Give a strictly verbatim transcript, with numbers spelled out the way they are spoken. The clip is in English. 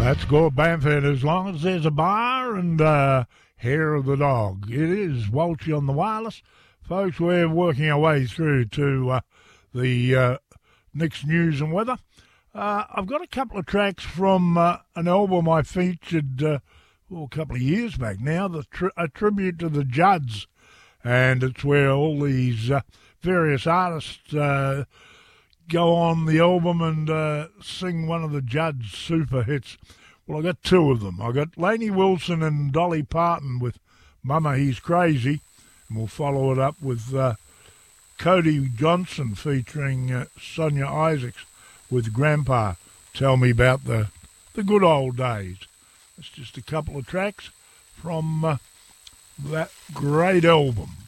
That's Gord Bamford, as long as there's a bar and uh, hair of the dog. It is Walshy on the wireless. Folks, we're working our way through to uh, the uh, next news and weather. Uh, I've got a couple of tracks from uh, an album I featured uh, well, a couple of years back now, the tri- a tribute to the Judds. And it's where all these uh, various artists uh, go on the album and uh, sing one of the Judds' super hits. Well, I got two of them. I got Lainey Wilson and Dolly Parton with Mama He's Crazy, and we'll follow it up with uh, Cody Johnson featuring uh, Sonia Isaacs with Grandpa. Tell me about the the good old days. It's just a couple of tracks from uh, that great album.